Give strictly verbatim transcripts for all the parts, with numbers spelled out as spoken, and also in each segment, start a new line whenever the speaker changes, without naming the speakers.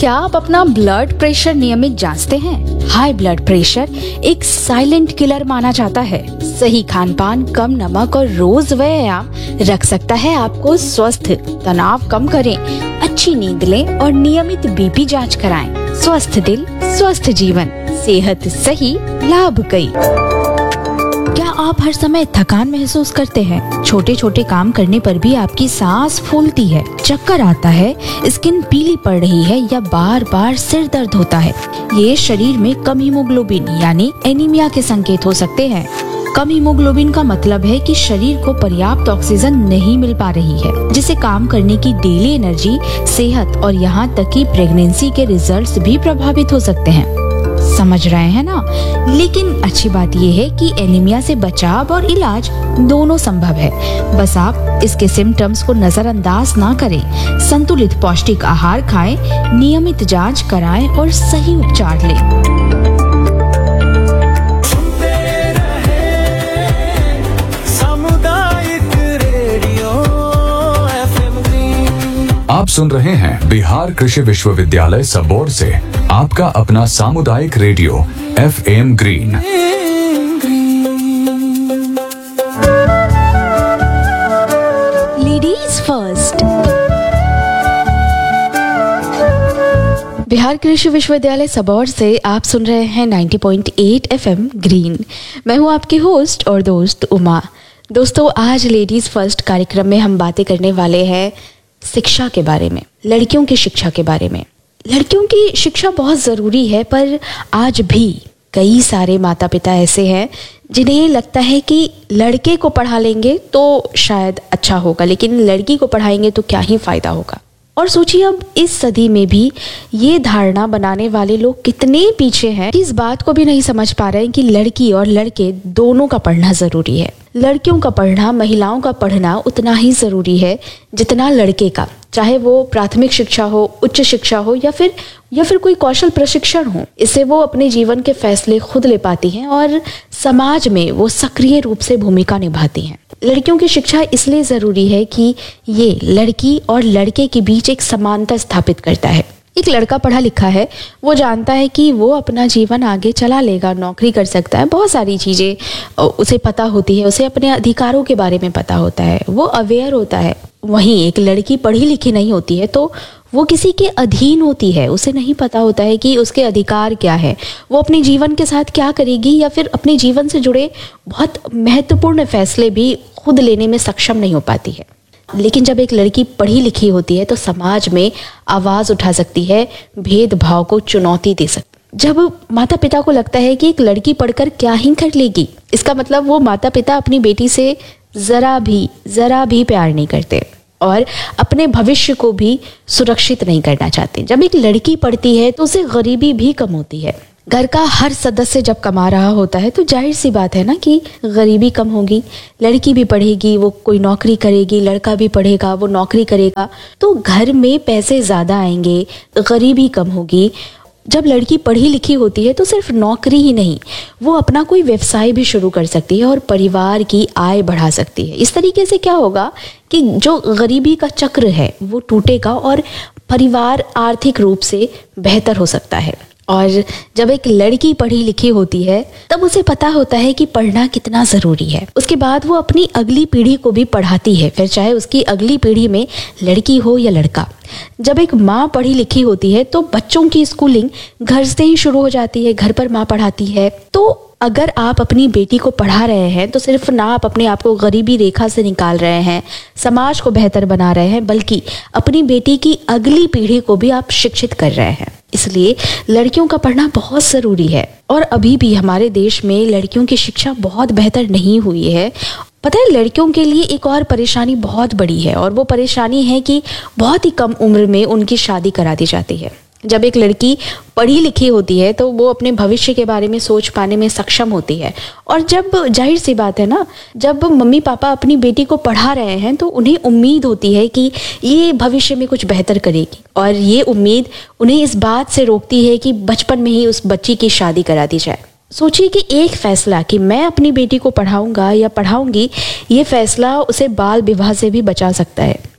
क्या आप अपना ब्लड प्रेशर नियमित जांचते हैं? हाई ब्लड प्रेशर एक साइलेंट किलर माना जाता है। सही खान पान, कम नमक और रोज व्यायाम रख सकता है आपको स्वस्थ। तनाव कम करें, अच्छी नींद लें और नियमित बीपी जांच कराएं। स्वस्थ दिल, स्वस्थ जीवन, सेहत सही, लाभ कई। क्या आप हर समय थकान महसूस करते हैं? छोटे छोटे काम करने पर भी आपकी सांस फूलती है, चक्कर आता है, स्किन पीली पड़ रही है या बार बार सिर दर्द होता है? ये शरीर में कम हीमोग्लोबिन यानी एनीमिया के संकेत हो सकते हैं। कम हीमोग्लोबिन का मतलब है कि शरीर को पर्याप्त ऑक्सीजन नहीं मिल पा रही है, जिससे काम करने की डेली एनर्जी, सेहत और यहाँ तक कि प्रेगनेंसी के रिजल्ट्स भी प्रभावित हो सकते हैं। समझ रहे हैं ना? लेकिन अच्छी बात यह है कि एनीमिया से बचाव और इलाज दोनों संभव है। बस आप इसके सिम्टम्स को नजरअंदाज ना करें। संतुलित पौष्टिक आहार खाएं, नियमित जांच कराएं और सही उपचार लें।
आप सुन रहे हैं बिहार कृषि विश्वविद्यालय सबौर से आपका अपना सामुदायिक radio F M green.
Ladies first. Bihar कृषि विश्वविद्यालय सबौर से आप सुन रहे हैं नब्बे पॉइंट आठ एफ एम ग्रीन। मैं हूं आपकी होस्ट और दोस्त उमा। दोस्तों, आज लेडीज फर्स्ट कार्यक्रम में हम बातें करने वाले हैं शिक्षा के बारे में, लड़कियों की शिक्षा के बारे में। लड़कियों की शिक्षा बहुत ज़रूरी है, पर आज भी कई सारे माता पिता ऐसे हैं जिन्हें लगता है कि लड़के को पढ़ा लेंगे तो शायद अच्छा होगा, लेकिन लड़की को पढ़ाएंगे तो क्या ही फ़ायदा होगा। और सोचिए, अब इस सदी में भी ये धारणा बनाने वाले लोग कितने पीछे हैं कि इस बात को भी नहीं समझ पा रहे हैं कि लड़की और लड़के दोनों का पढ़ना ज़रूरी है। लड़कियों का पढ़ना, महिलाओं का पढ़ना उतना ही ज़रूरी है जितना लड़के का, चाहे वो प्राथमिक शिक्षा हो, उच्च शिक्षा हो या फिर या फिर कोई कौशल प्रशिक्षण हो। इससे वो अपने जीवन के फैसले खुद ले पाती हैं और समाज में वो सक्रिय रूप से भूमिका निभाती हैं। लड़कियों की शिक्षा इसलिए ज़रूरी है कि ये लड़की और लड़के के बीच एक समानता स्थापित करता है। एक लड़का पढ़ा लिखा है, वो जानता है कि वो अपना जीवन आगे चला लेगा, नौकरी कर सकता है, बहुत सारी चीज़ें उसे पता होती है, उसे अपने अधिकारों के बारे में पता होता है, वो अवेयर होता है। वहीं एक लड़की पढ़ी लिखी नहीं होती है तो वो किसी के अधीन होती है, उसे नहीं पता होता है कि उसके अधिकार क्या है, वो अपने जीवन के साथ क्या करेगी या फिर अपने जीवन से जुड़े बहुत महत्वपूर्ण फैसले भी खुद लेने में सक्षम नहीं हो पाती है। लेकिन जब एक लड़की पढ़ी लिखी होती है तो समाज में आवाज़ उठा सकती है, भेदभाव को चुनौती दे सकती। जब माता पिता को लगता है कि एक लड़की पढ़कर क्या ही कर लेगी, इसका मतलब वो माता पिता अपनी बेटी से ज़रा भी ज़रा भी प्यार नहीं करते और अपने भविष्य को भी सुरक्षित नहीं करना चाहते। जब एक लड़की पढ़ती है तो उसे गरीबी भी कम होती है। घर का हर सदस्य जब कमा रहा होता है तो जाहिर सी बात है ना कि गरीबी कम होगी। लड़की भी पढ़ेगी, वो कोई नौकरी करेगी, लड़का भी पढ़ेगा, वो नौकरी करेगा, तो घर में पैसे ज़्यादा आएंगे, गरीबी कम होगी। जब लड़की पढ़ी लिखी होती है तो सिर्फ नौकरी ही नहीं, वो अपना कोई व्यवसाय भी शुरू कर सकती है और परिवार की आय बढ़ा सकती है। इस तरीके से क्या होगा कि जो गरीबी का चक्र है वो टूटेगा और परिवार आर्थिक रूप से बेहतर हो सकता है। और जब एक लड़की पढ़ी लिखी होती है तब उसे पता होता है कि पढ़ना कितना ज़रूरी है। उसके बाद वो अपनी अगली पीढ़ी को भी पढ़ाती है, फिर चाहे उसकी अगली पीढ़ी में लड़की हो या लड़का। जब एक माँ पढ़ी लिखी होती है तो बच्चों की स्कूलिंग घर से ही शुरू हो जाती है, घर पर माँ पढ़ाती है। तो अगर आप अपनी बेटी को पढ़ा रहे हैं तो सिर्फ ना आप अपने आप को गरीबी रेखा से निकाल रहे हैं, समाज को बेहतर बना रहे हैं, बल्कि अपनी बेटी की अगली पीढ़ी को भी आप शिक्षित कर रहे हैं। इसलिए लड़कियों का पढ़ना बहुत ज़रूरी है। और अभी भी हमारे देश में लड़कियों की शिक्षा बहुत बेहतर नहीं हुई है। पता है, लड़कियों के लिए एक और परेशानी बहुत बड़ी है और वो परेशानी है कि बहुत ही कम उम्र में उनकी शादी करा दी जाती है। जब एक लड़की पढ़ी लिखी होती है तो वो अपने भविष्य के बारे में सोच पाने में सक्षम होती है। और जब जाहिर सी बात है ना, जब मम्मी पापा अपनी बेटी को पढ़ा रहे हैं तो उन्हें उम्मीद होती है कि ये भविष्य में कुछ बेहतर करेगी, और ये उम्मीद उन्हें इस बात से रोकती है कि बचपन में ही उस बच्ची की शादी करा दी जाए। सोचिए कि एक फैसला कि मैं अपनी बेटी को पढ़ाऊंगा या पढ़ाऊंगी, ये फैसला उसे बाल विवाह से भी बचा सकता है।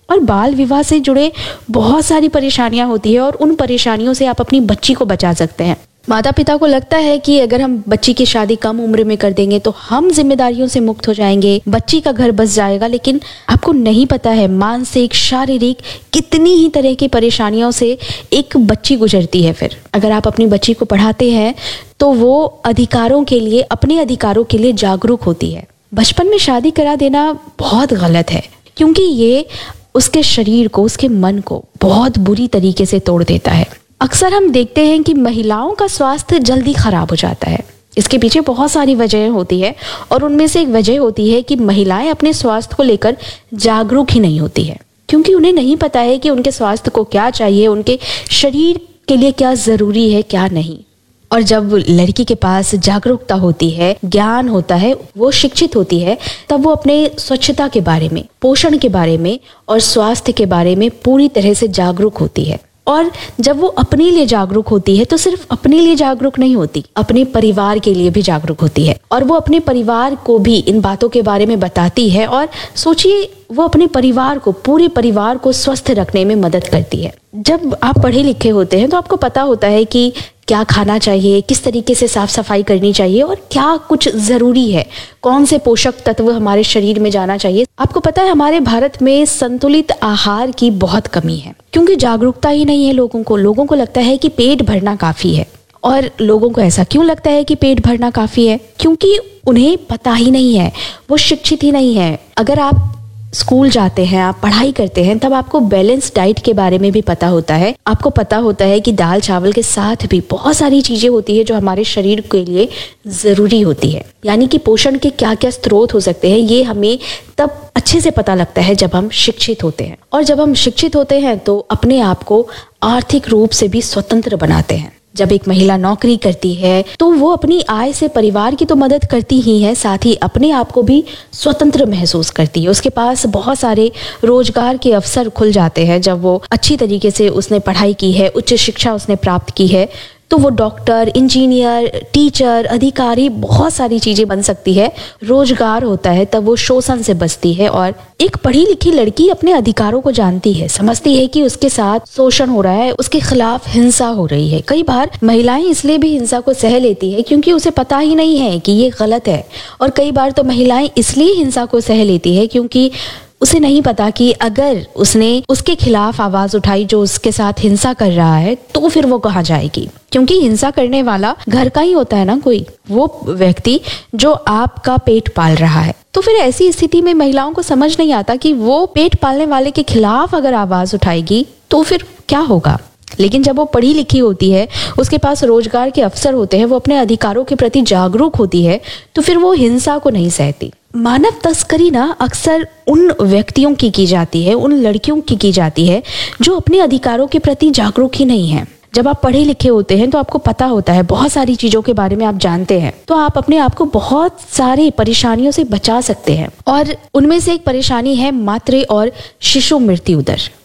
और बाल विवाह से जुड़े बहुत सारी परेशानियां होती है और उन परेशानियों से आप अपनी बच्ची को बचा सकते हैं। माता पिता को लगता है कि अगर हम बच्ची की शादी कम उम्र में कर देंगे तो हम जिम्मेदारियों से मुक्त हो जाएंगे, बच्ची का घर बस जाएगा, लेकिन आपको नहीं पता है मानसिक शारीरिक कितनी ही तरह की परेशानियों से एक बच्ची गुजरती है। फिर अगर आप अपनी बच्ची को पढ़ाते हैं तो वो अधिकारों के लिए, अपने अधिकारों के लिए जागरूक होती है। बचपन में शादी करा देना बहुत गलत है क्योंकि ये उसके शरीर को, उसके मन को बहुत बुरी तरीके से तोड़ देता है। अक्सर हम देखते हैं कि महिलाओं का स्वास्थ्य जल्दी खराब हो जाता है। इसके पीछे बहुत सारी वजहें होती है और उनमें से एक वजह होती है कि महिलाएं अपने स्वास्थ्य को लेकर जागरूक ही नहीं होती है, क्योंकि उन्हें नहीं पता है कि उनके स्वास्थ्य को क्या चाहिए, उनके शरीर के लिए क्या जरूरी है, क्या नहीं। और जब लड़की के पास जागरूकता होती है, ज्ञान होता है, वो शिक्षित होती है, तब वो अपने स्वच्छता के बारे में, पोषण के बारे में और स्वास्थ्य के बारे में पूरी तरह से जागरूक होती है। और जब वो अपने लिए जागरूक होती है तो सिर्फ अपने लिए जागरूक नहीं होती, अपने परिवार के लिए भी जागरूक होती है और वो अपने परिवार को भी इन बातों के बारे में बताती है। और सोचिए, वो अपने परिवार को, पूरे परिवार को स्वस्थ रखने में मदद करती है। जब आप पढ़े लिखे होते हैं तो आपको पता होता है कि क्या खाना चाहिए, किस तरीके से साफ सफाई करनी चाहिए और क्या कुछ जरूरी है, कौन से पोषक तत्व हमारे शरीर में जाना चाहिए। आपको पता है हमारे भारत में संतुलित आहार की बहुत कमी है क्योंकि जागरूकता ही नहीं है लोगों को। लोगों को लगता है कि पेट भरना काफी है। और लोगों को ऐसा क्यों लगता है कि पेट भरना काफी है? क्योंकि उन्हें पता ही नहीं है, वो शिक्षित ही नहीं है। अगर आप स्कूल जाते हैं, आप पढ़ाई करते हैं, तब आपको बैलेंस डाइट के बारे में भी पता होता है। आपको पता होता है कि दाल चावल के साथ भी बहुत सारी चीजें होती है जो हमारे शरीर के लिए जरूरी होती है। यानी कि पोषण के क्या क्या स्रोत हो सकते हैं, ये हमें तब अच्छे से पता लगता है जब हम शिक्षित होते हैं। और जब हम शिक्षित होते हैं तो अपने आप को आर्थिक रूप से भी स्वतंत्र बनाते हैं। जब एक महिला नौकरी करती है तो वो अपनी आय से परिवार की तो मदद करती ही है, साथ ही अपने आप को भी स्वतंत्र महसूस करती है। उसके पास बहुत सारे रोजगार के अवसर खुल जाते हैं। जब वो अच्छी तरीके से उसने पढ़ाई की है, उच्च शिक्षा उसने प्राप्त की है, तो वो डॉक्टर, इंजीनियर, टीचर, अधिकारी, बहुत सारी चीजें बन सकती है। रोजगार होता है, तब वो शोषण से बचती है। और एक पढ़ी लिखी लड़की अपने अधिकारों को जानती है, समझती है कि उसके साथ शोषण हो रहा है, उसके खिलाफ हिंसा हो रही है। कई बार महिलाएं इसलिए भी हिंसा को सह लेती है क्योंकि उसे पता ही नहीं है कि ये गलत है। और कई बार तो महिलाएं इसलिए हिंसा को सह लेती है क्योंकि उसे नहीं पता कि अगर उसने उसके खिलाफ आवाज उठाई, जो उसके साथ हिंसा कर रहा है, तो फिर वो कहाँ जाएगी। क्योंकि हिंसा करने वाला घर का ही होता है ना, कोई वो व्यक्ति जो आपका पेट पाल रहा है। तो फिर ऐसी स्थिति में महिलाओं को समझ नहीं आता कि वो पेट पालने वाले के खिलाफ अगर आवाज उठाएगी तो फिर क्या होगा। लेकिन जब वो पढ़ी लिखी होती है, उसके पास रोजगार के अवसर होते हैं, वो अपने अधिकारों के प्रति जागरूक होती है, तो फिर वो हिंसा को नहीं सहती। मानव तस्करी ना अक्सर उन व्यक्तियों की की जाती है, उन लड़कियों की की जाती है जो अपने अधिकारों के प्रति जागरूक ही नहीं है। जब आप पढ़े लिखे होते हैं तो आपको पता होता है, बहुत सारी चीजों के बारे में आप जानते हैं, तो आप अपने आप को बहुत सारी परेशानियों से बचा सकते हैं। और उनमें से एक परेशानी है मातृ और शिशु मृत्यु दर।